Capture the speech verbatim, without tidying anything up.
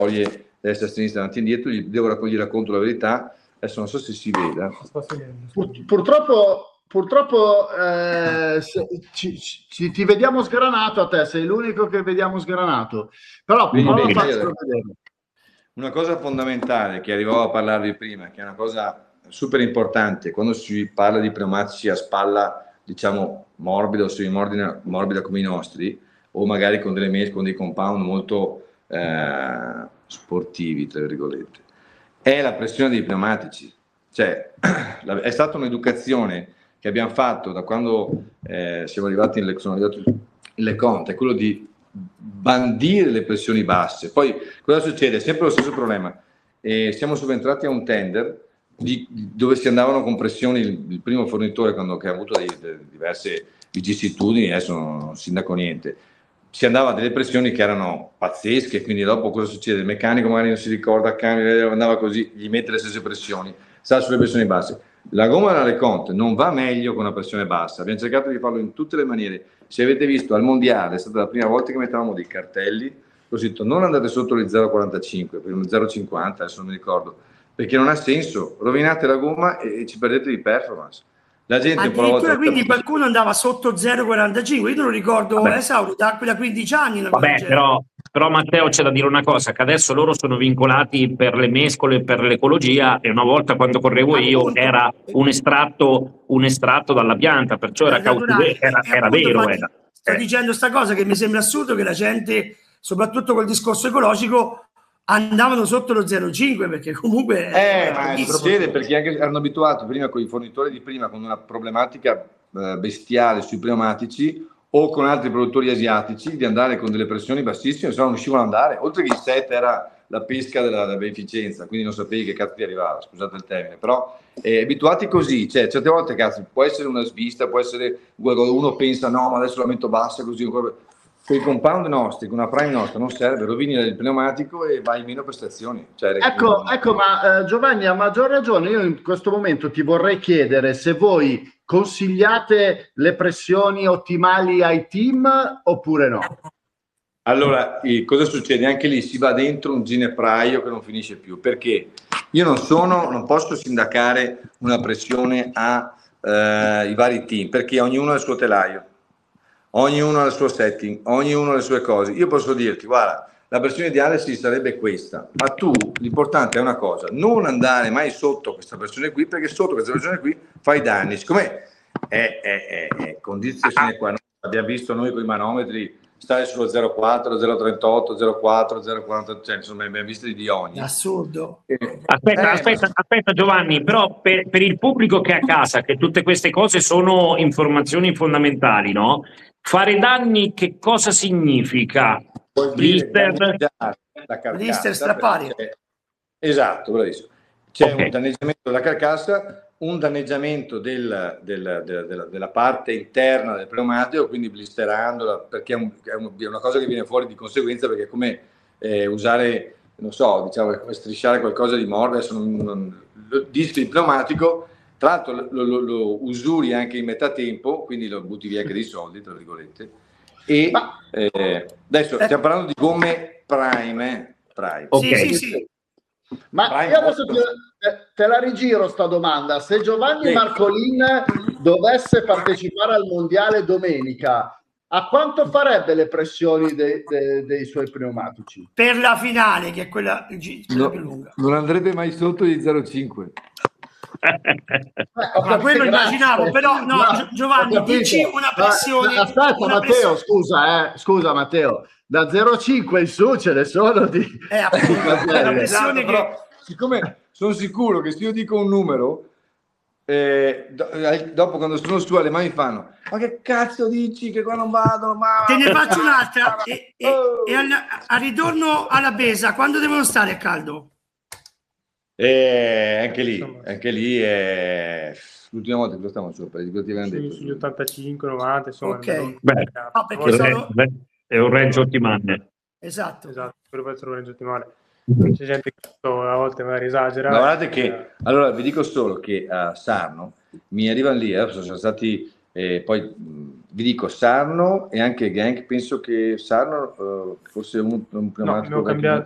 destra, sinistra, avanti e indietro, gli devo raccogliere, gli racconto la verità. Adesso non so se si veda. Pur, purtroppo, purtroppo eh, se, ci, ci, ti vediamo sgranato a te, sei l'unico che vediamo sgranato. Però Bene, prova bene, a farcelo vedere. Una cosa fondamentale che arrivavo a parlarvi prima, che è una cosa super importante, quando si parla di pneumatici a spalla, diciamo, morbida o semimorbida morbida come i nostri, o magari con delle mescole, con dei compound molto eh, sportivi, tra virgolette, è la pressione dei pneumatici. Cioè, è stata un'educazione che abbiamo fatto da quando eh, siamo arrivati in, sono arrivati in LeConte, è quello di bandire le pressioni basse. Poi cosa succede? Sempre lo stesso problema. Eh, siamo subentrati a un tender di, di, dove si andavano con pressioni, il, il primo fornitore quando, che ha avuto dei, dei, diverse vicissitudini, adesso non, non sindaco niente, si andava a delle pressioni che erano pazzesche, quindi dopo cosa succede? Il meccanico magari non si ricorda, cambia, andava così, gli mette le stesse pressioni, sta sulle pressioni basse. La gomma della LeConte non va meglio con una pressione bassa, abbiamo cercato di farlo in tutte le maniere. Se avete visto al mondiale è stata la prima volta che mettevamo dei cartelli, ho detto non andate sotto gli zero virgola quarantacinque, per un zero virgola cinquanta, adesso non mi ricordo, perché non ha senso, rovinate la gomma e, e ci perdete di performance. La gente addirittura quindi qualcuno andava sotto zero virgola quarantacinque, io non lo ricordo, Esauro, da, da quindici anni. Vabbè, però, però Matteo c'è da dire una cosa, che adesso loro sono vincolati per le mescole, per l'ecologia, e una volta quando correvo io appunto, era un estratto, un estratto dalla pianta, perciò era cautivevole, era, era vero. Infatti, era. sto Eh. dicendo sta cosa che mi sembra assurdo che la gente, soprattutto col discorso ecologico, andavano sotto lo zero virgola cinque perché comunque eh, ma succede perché anche erano abituati prima con i fornitori di prima con una problematica eh, bestiale sui pneumatici o con altri produttori asiatici di andare con delle pressioni bassissime, se no non riuscivano ad andare, oltre che il set era la pesca della, della beneficenza, quindi non sapevi che cazzo ti arrivava, scusate il termine, però eh, abituati così, cioè certe volte cazzo può essere una svista, può essere uno pensa no ma adesso la metto bassa così, con i compound nostri, con una prime nostra non serve, rovini il pneumatico e vai meno prestazioni. Cioè, ecco, ecco, ma eh, Giovanni, a maggior ragione io in questo momento ti vorrei chiedere se voi consigliate le pressioni ottimali ai team oppure no? Allora, eh, cosa succede? Anche lì si va dentro un ginepraio che non finisce più, perché io non sono, non posso sindacare una pressione ai eh, vari team, perché ognuno ha il suo telaio. Ognuno ha il suo setting, ognuno ha le sue cose. Io posso dirti, guarda, la pressione ideale sì sarebbe questa, ma tu l'importante è una cosa, non andare mai sotto questa pressione qui, perché sotto questa pressione qui fai danni. Siccome è, è, è, è condizione sine qua non, abbiamo visto noi con i manometri stare sullo zero virgola quattro, zero virgola trentotto, zero virgola quattro, zero virgola quaranta, cioè insomma abbiamo visto di ogni. Assurdo. Eh, aspetta, eh, aspetta, aspetta Giovanni, però per, per il pubblico che è a casa, che tutte queste cose sono informazioni fondamentali, no? Fare danni che cosa significa? Blister, blister strappare. Esatto, bravissimo. C'è okay. un danneggiamento della carcassa, un danneggiamento del, del, del, della, della parte interna del pneumatico, quindi blisterandola, perché è, un, è, un, è una cosa che viene fuori di conseguenza, perché è come eh, usare, non so, diciamo, come strisciare qualcosa di morbido, adesso non, non, lo, dischi il pneumatico. Tra l'altro lo, lo, lo usuri anche in metà tempo, quindi lo butti via anche dei soldi, tra virgolette. E eh, adesso stiamo parlando di gomme prime, eh? Prime. Okay. Sì, sì, sì. Ma prime io adesso te, te la rigiro sta domanda. Se Giovanni sì. Marcolin dovesse partecipare al mondiale domenica, a quanto farebbe le pressioni de, de, dei suoi pneumatici? Per la finale, che è quella, quella no, più lunga. Non andrebbe mai sotto gli zero virgola cinque. Eh, ma quello grazie. Immaginavo, però no, no Giovanni, dici una pressione. Ma, aspetta, una Matteo, pressione. scusa, eh, scusa Matteo, da zero virgola cinque in su ce ne sono di. Eh, appunto, una pressione esatto, che. Però, siccome sono sicuro che se io dico un numero, eh, do, dopo quando sono su alle mani fanno, ma che cazzo dici che qua non vado? Ma... Te ne faccio un'altra. E, e, oh. e al, al ritorno alla Besa, quando devono stare a caldo? Eh, anche lì, anche lì è l'ultima volta che lo stavamo sopra, sì, sugli ottantacinque novanta, insomma. Ok. Beh, no, perché sono... è un range ottimale. Esatto. Esatto, per essere un range ottimale. C'è gente che a volte magari esagera. Ma guardate che, eh. allora vi dico solo che a Sarno mi arrivano lì, eh, sono stati, eh, poi mh, vi dico Sarno e anche Genk, penso che Sarno uh, fosse un, un pneumatico no, cambiato,